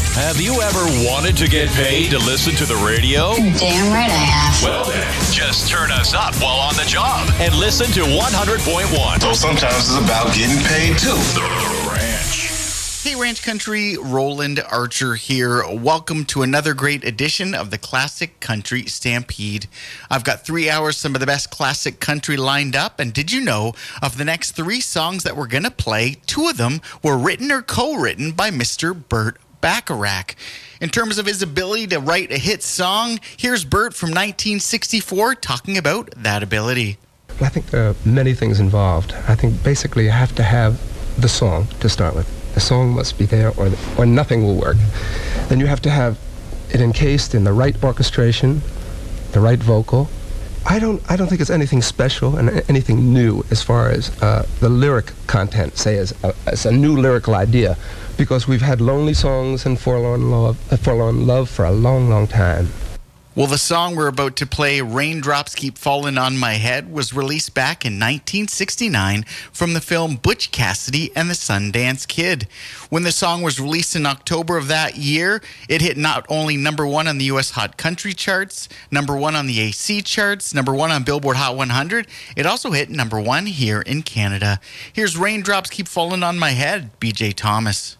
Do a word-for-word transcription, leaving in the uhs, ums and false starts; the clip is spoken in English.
Have you ever wanted to get paid to listen to the radio? Damn right I have. Well then, just turn us up while on the job and listen to one hundred point one. So sometimes it's about getting paid too. The Ranch. Hey Ranch Country, Roland Archer here. Welcome to another great edition of the Classic Country Stampede. I've got three hours, some of the best classic country lined up. And did you know of the next three songs that we're going to play, two of them were written or co-written by Mister Burt Bacharach. In terms of his ability to write a hit song, here's Burt from nineteen sixty-four talking about that ability. I think there are many things involved. I think basically you have to have the song to start with. The song must be there or, or nothing will work. Then you have to have it encased in the right orchestration, the right vocal. I don't I don't think it's anything special and anything new as far as uh, the lyric content, say as a, as a new lyrical idea, because we've had lonely songs and forlorn love, uh, forlorn love for a long, long time. Well, the song we're about to play, Raindrops Keep Falling on My Head, was released back in nineteen sixty-nine from the film Butch Cassidy and the Sundance Kid. When the song was released in October of that year, it hit not only number one on the U S Hot Country charts, number one on the A C charts, number one on Billboard Hot one hundred, it also hit number one here in Canada. Here's Raindrops Keep Falling on My Head, B J Thomas.